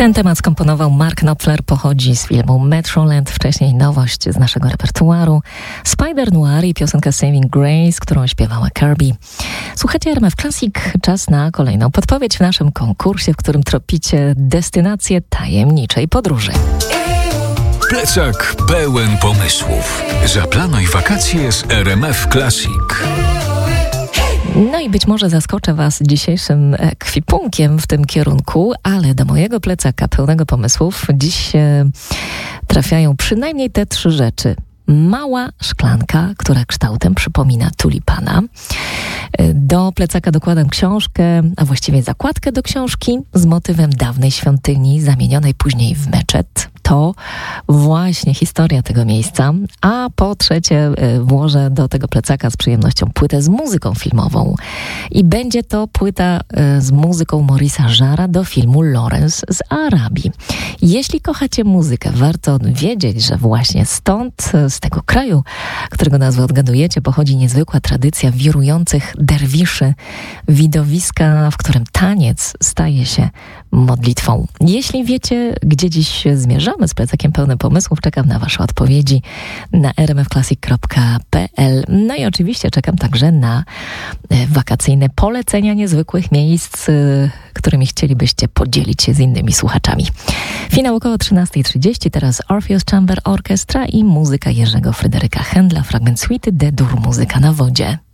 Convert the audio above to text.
Ten temat skomponował Mark Knopfler, pochodzi z filmu Metroland, wcześniej nowość z naszego repertuaru, Spider Noir i piosenka Saving Grace, którą śpiewała Kirby. Słuchajcie RMF Classic, czas na kolejną podpowiedź w naszym konkursie, w którym tropicie destynację tajemniczej podróży. Plecak pełen pomysłów. Zaplanuj wakacje z RMF Classic. No i być może zaskoczę Was dzisiejszym ekwipunkiem w tym kierunku, ale do mojego plecaka pełnego pomysłów dziś trafiają przynajmniej te 3 rzeczy. Mała szklanka, która kształtem przypomina tulipana. Do plecaka dokładam książkę, a właściwie zakładkę do książki z motywem dawnej świątyni, zamienionej później w meczet. To właśnie historia tego miejsca. A po trzecie włożę do tego plecaka z przyjemnością płytę z muzyką filmową. I będzie to płyta z muzyką Maurice'a Jarre'a do filmu Lawrence z Arabii. Jeśli kochacie muzykę, warto wiedzieć, że właśnie stąd, z tego kraju, którego nazwę odgadujecie, pochodzi niezwykła tradycja wirujących derwiszy, widowiska, w którym taniec staje się modlitwą. Jeśli wiecie, gdzie dziś zmierzamy z plecakiem pełnym pomysłów, czekam na Wasze odpowiedzi na rmfclassic.pl. No i oczywiście czekam także na wakacyjne polecenia niezwykłych miejsc, którymi chcielibyście podzielić się z innymi słuchaczami. Finał około 13:30, teraz Orpheus Chamber Orchestra i muzyka Jerzego Fryderyka Händla, fragment suity D-dur, muzyka na wodzie.